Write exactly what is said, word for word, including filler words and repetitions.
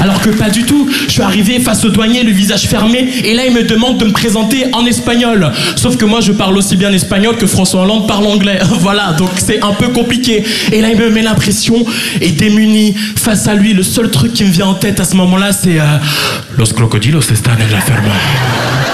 Alors que pas du tout. Je suis arrivé face au douanier, le visage fermé, et là il me demande de me présenter en espagnol. Sauf que moi je parle aussi bien espagnol que François Hollande parle anglais. Voilà, donc c'est un peu compliqué. Et là il me met l'impression, et démuni face à lui, le seul truc qui me vient en tête à ce moment-là, c'est euh, Los crocodilos están en la ferma.